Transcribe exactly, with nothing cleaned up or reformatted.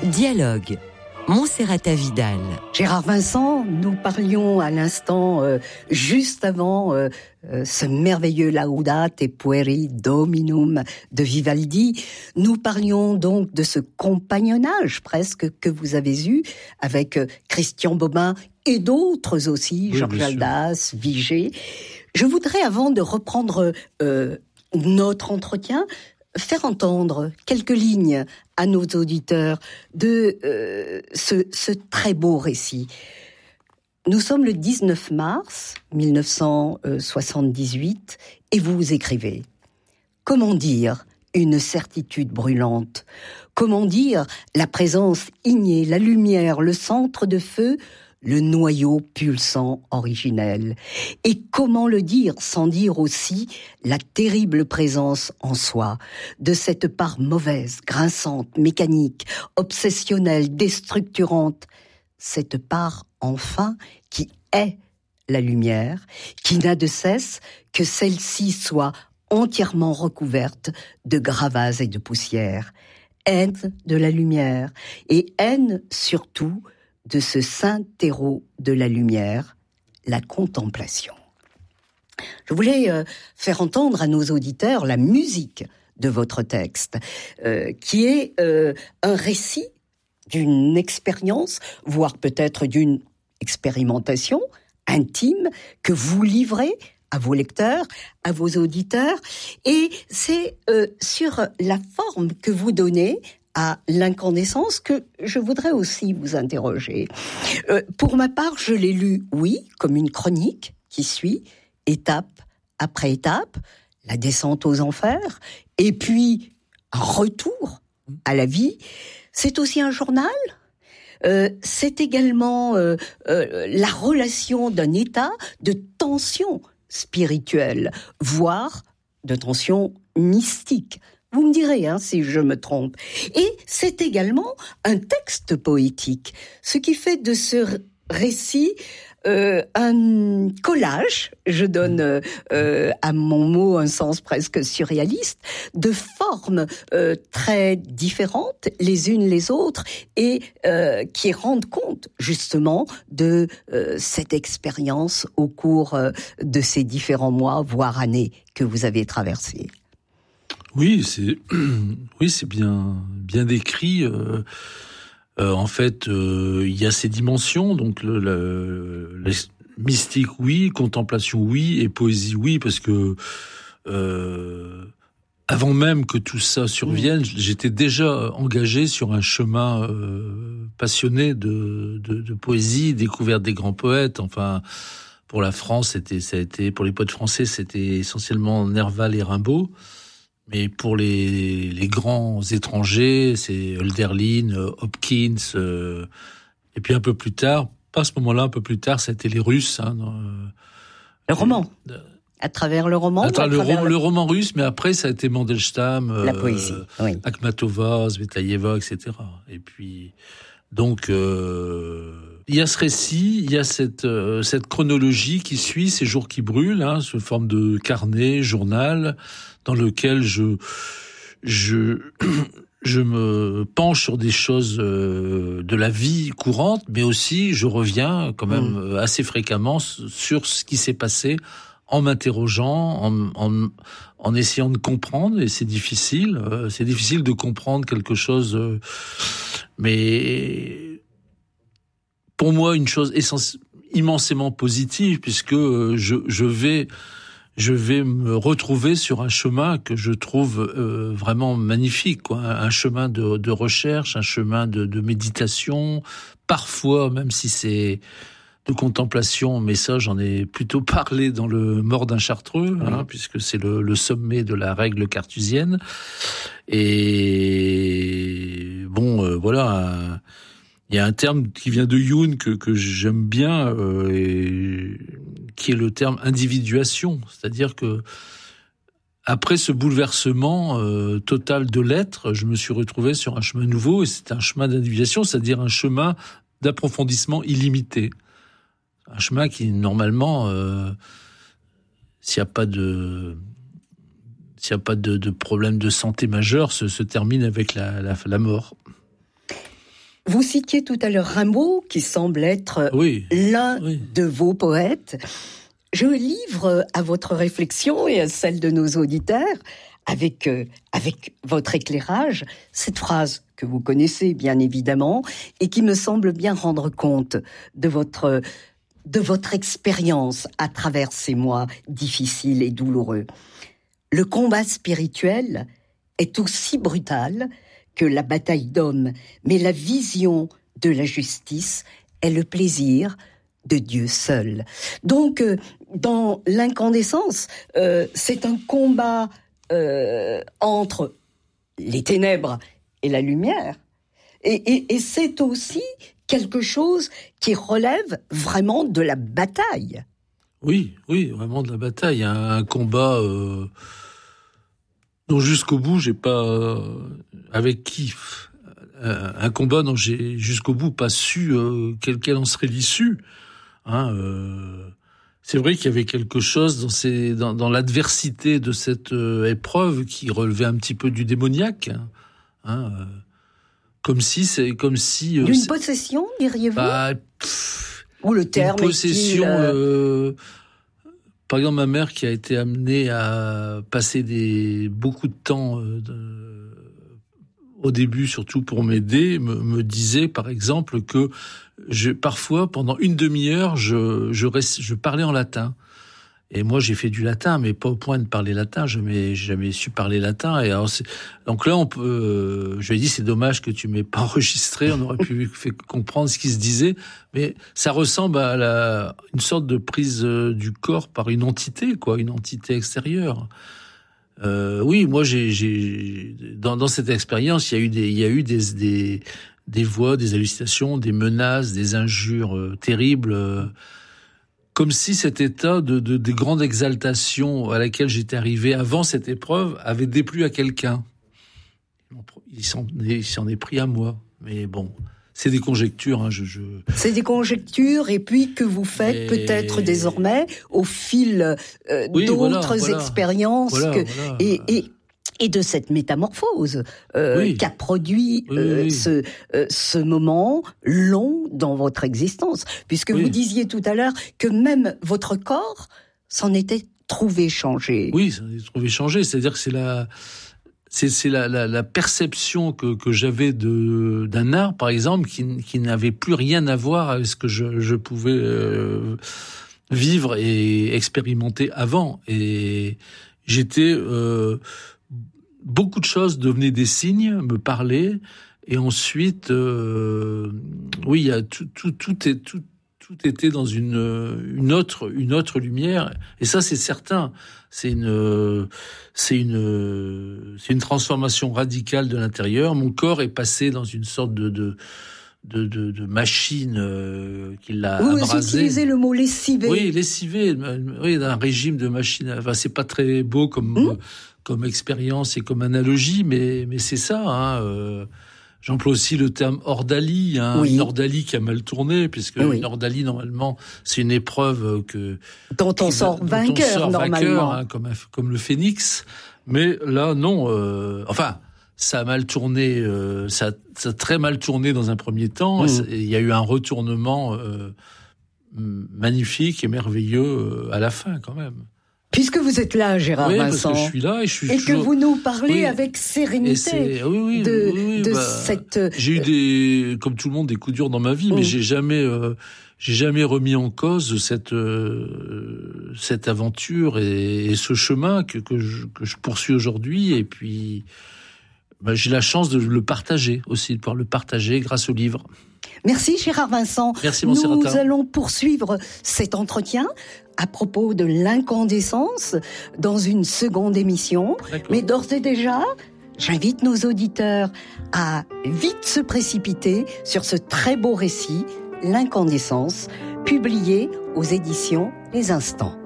Dialogue. Monserrata Vidal. Gérard Vincent, nous parlions à l'instant, euh, juste avant euh, euh, ce merveilleux Laudate pueri Dominum de Vivaldi, nous parlions donc de ce compagnonnage presque que vous avez eu avec euh, Christian Bobin et d'autres aussi, oui, Georges Haldas, Vigée. Je voudrais, avant de reprendre euh, notre entretien, faire entendre quelques lignes à nos auditeurs de euh, ce, ce très beau récit. Nous sommes le dix-neuf mars mille neuf cent soixante-dix-huit et vous écrivez « Comment dire une certitude brûlante ? Comment dire la présence ignée, la lumière, le centre de feu ? Le noyau pulsant originel. Et comment le dire sans dire aussi la terrible présence en soi de cette part mauvaise, grinçante, mécanique, obsessionnelle, déstructurante, cette part enfin qui est la lumière, qui n'a de cesse que celle-ci soit entièrement recouverte de gravats et de poussière. Haine de la lumière et haine surtout de ce saint terreau de la lumière, la contemplation. Je voulais euh, faire entendre à nos auditeurs la musique de votre texte, euh, qui est euh, un récit d'une expérience, voire peut-être d'une expérimentation intime que vous livrez à vos lecteurs, à vos auditeurs, et c'est euh, sur la forme que vous donnez à l'incandescence que je voudrais aussi vous interroger. Euh, pour ma part, je l'ai lu, oui, comme une chronique qui suit, étape après étape, la descente aux enfers, et puis un retour à la vie. C'est aussi un journal. Euh, c'est également euh, euh, la relation d'un état de tension spirituelle, voire de tension mystique. Vous me direz hein, si je me trompe. Et c'est également un texte poétique, ce qui fait de ce récit euh, un collage, je donne euh, à mon mot un sens presque surréaliste, de formes euh, très différentes les unes les autres et euh, qui rendent compte justement de euh, cette expérience au cours euh, de ces différents mois, voire années que vous avez traversées. Oui, c'est oui, c'est bien bien décrit. Euh, euh, en fait, euh, il y a ces dimensions. Donc, le, le, le mystique, oui, contemplation, oui, et poésie, oui, parce que euh, avant même que tout ça survienne, j'étais déjà engagé sur un chemin euh, passionné de, de, de poésie, découverte des grands poètes. Enfin, pour la France, c'était ça a été pour les poètes français, c'était essentiellement Nerval et Rimbaud. Mais pour les, les grands étrangers, c'est Hölderlin, Hopkins, euh, et puis un peu plus tard, pas à ce moment-là, un peu plus tard, c'était les Russes. Hein, euh, le roman, euh, à travers le roman. À travers, le, travers rom, le... le roman russe, mais après ça a été Mandelstam, la euh, poésie, oui. Akhmatova, Svetaeva, et cetera. Et puis donc euh, il y a ce récit, il y a cette euh, cette chronologie qui suit ces jours qui brûlent, hein, sous forme de carnet, journal, dans lequel je je je me penche sur des choses euh, de la vie courante, mais aussi je reviens quand même mmh. assez fréquemment sur ce qui s'est passé en m'interrogeant, en, en en essayant de comprendre, et c'est difficile, euh, c'est difficile de comprendre quelque chose, euh, mais pour moi une chose essentielle, immensément positive, puisque je je vais je vais me retrouver sur un chemin que je trouve euh, vraiment magnifique, quoi. Un chemin de, de recherche, un chemin de, de méditation, parfois, même si c'est de contemplation, mais ça, j'en ai plutôt parlé dans le Mort d'un Chartreux, hein, oui. puisque c'est le, le sommet de la règle cartésienne. Et bon, euh, voilà, il y a un terme qui vient de Jung que, que j'aime bien, euh, et qui est le terme individuation, c'est-à-dire que après ce bouleversement euh, total de l'être, je me suis retrouvé sur un chemin nouveau, et c'est un chemin d'individuation, c'est-à-dire un chemin d'approfondissement illimité, un chemin qui normalement, euh, s'il n'y a pas de s'il n'y a pas de, de problème de santé majeur, se, se termine avec la, la, la mort. Vous citiez tout à l'heure Rimbaud, qui semble être oui. l'un oui. de vos poètes. Je livre à votre réflexion et à celle de nos auditeurs, avec, euh, avec votre éclairage, cette phrase que vous connaissez bien évidemment et qui me semble bien rendre compte de votre, de votre expérience à travers ces mois difficiles et douloureux. Le combat spirituel est aussi brutal que la bataille d'hommes, mais la vision de la justice est le plaisir de Dieu seul. Donc, euh, dans l'incandescence, euh, c'est un combat euh, entre les ténèbres et la lumière. Et, et, et c'est aussi quelque chose qui relève vraiment de la bataille. Oui, oui, vraiment de la bataille. Un, un combat euh, dont jusqu'au bout, j'ai pas... Euh, avec qui euh, Un combat dont j'ai jusqu'au bout pas su euh, quelle, quelle en serait l'issue. Hein, euh, c'est vrai qu'il y avait quelque chose dans, ces, dans, dans l'adversité de cette euh, épreuve qui relevait un petit peu du démoniaque. Hein, euh, comme si c'est comme si euh, d'une c'est, possession, diriez-vous bah, pff, ou le terme une possession. est-il, euh... Euh, par exemple, ma mère qui a été amenée à passer des beaucoup de temps euh, de, au début, surtout pour m'aider, me, me disait par exemple que je, parfois pendant une demi-heure, je, je, reste, je parlais en latin. Et moi, j'ai fait du latin, mais pas au point de parler latin. Je n'ai jamais su parler latin. Et alors, c'est... donc là, on peut. Euh, je lui ai dit, c'est dommage que tu m'aies pas enregistré. On aurait pu faire comprendre ce qui se disait. Mais ça ressemble à la, une sorte de prise du corps par une entité, quoi, une entité extérieure. Euh, oui, moi, j'ai, j'ai dans, dans cette expérience, il y a eu des, il y a eu des, des, des voix, des hallucinations, des menaces, des injures euh, terribles. Euh, Comme si cet état de, de, de grande exaltation à laquelle j'étais arrivé avant cette épreuve avait déplu à quelqu'un. Il s'en est, il s'en est pris à moi. Mais bon, c'est des conjectures. Hein, je, je... C'est des conjectures, et puis que vous faites et... peut-être désormais au fil euh, oui, d'autres voilà, voilà. expériences Voilà, que, voilà. Et, et, et de cette métamorphose euh, oui. qu'a produit oui, euh, oui. ce, euh, ce moment long dans votre existence. Puisque oui. vous disiez tout à l'heure que même votre corps s'en était trouvé changé. Oui, s'en est trouvé changé. C'est-à-dire que c'est la... C'est, c'est la, la, la perception que, que j'avais de, d'un art, par exemple, qui, qui n'avait plus rien à voir avec ce que je, je pouvais euh, vivre et expérimenter avant. Et j'étais... Euh, beaucoup de choses devenaient des signes, me parlaient, et ensuite, euh, oui, il y a tout, tout, tout, est, tout, tout était dans une, une autre, une autre lumière. Et ça, c'est certain. C'est une, c'est une, c'est une transformation radicale de l'intérieur. Mon corps est passé dans une sorte de, de, de, de, de machine euh, qui l'a Vous abrasé. Vous utilisez le mot lessivé. Oui, lessivé. Oui, d'un régime de machine. Enfin, c'est pas très beau comme, mmh. comme expérience et comme analogie, mais, mais c'est ça, hein. Euh, j'emploie aussi le terme ordalie, hein, oui. Une ordalie qui a mal tourné, puisque oui. Une ordalie, normalement, c'est une épreuve que... Dont on sort dont vainqueur, on sort normalement. Vainqueur, hein, comme, comme le phénix. Mais là, non. Euh, enfin, ça a mal tourné, euh, ça, ça a très mal tourné dans un premier temps. Mmh. Il y a eu un retournement euh, magnifique et merveilleux euh, à la fin, quand même. Puisque vous êtes là, Gérard oui, Vincent, parce que je suis là et, je suis et toujours... que vous nous parlez oui. avec sérénité oui, oui, de, oui, oui, de bah, cette... J'ai eu des, comme tout le monde, des coups durs dans ma vie, mmh. mais j'ai jamais, euh, j'ai jamais remis en cause cette euh, cette aventure et, et ce chemin que que je, que je poursuis aujourd'hui. Et puis, bah, j'ai la chance de le partager aussi, de pouvoir le partager grâce au livre. Merci Gérard Vincent. Merci Montserrat. Nous allons poursuivre cet entretien à propos de l'incandescence dans une seconde émission. D'accord. Mais d'ores et déjà, j'invite nos auditeurs à vite se précipiter sur ce très beau récit, L'incandescence, publié aux éditions Les Instants.